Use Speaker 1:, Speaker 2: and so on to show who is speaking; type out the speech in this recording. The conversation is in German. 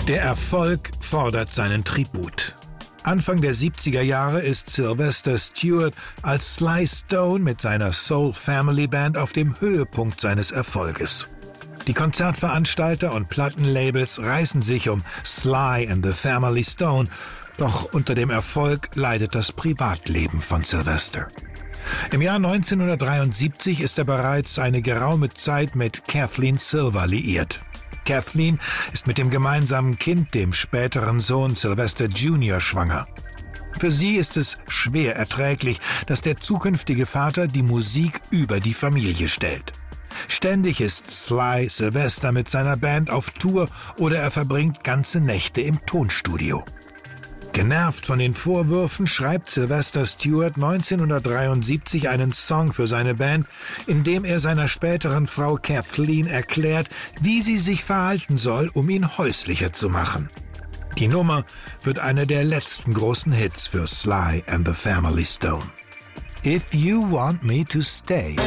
Speaker 1: Der Erfolg fordert seinen Tribut. Anfang der 70er Jahre ist Sylvester Stewart als Sly Stone mit seiner Soul Family Band auf dem Höhepunkt seines Erfolges. Die Konzertveranstalter und Plattenlabels reißen sich um Sly and the Family Stone, doch unter dem Erfolg leidet das Privatleben von Sylvester. Im Jahr 1973 ist er bereits eine geraume Zeit mit Kathleen Silver liiert. Kathleen ist mit dem gemeinsamen Kind, dem späteren Sohn Sylvester Jr., schwanger. Für sie ist es schwer erträglich, dass der zukünftige Vater die Musik über die Familie stellt. Ständig ist Sly Sylvester mit seiner Band auf Tour oder er verbringt ganze Nächte im Tonstudio. Genervt von den Vorwürfen schreibt Sylvester Stewart 1973 einen Song für seine Band, in dem er seiner späteren Frau Kathleen erklärt, wie sie sich verhalten soll, um ihn häuslicher zu machen. Die Nummer wird einer der letzten großen Hits für Sly and the Family Stone. If you want me to stay.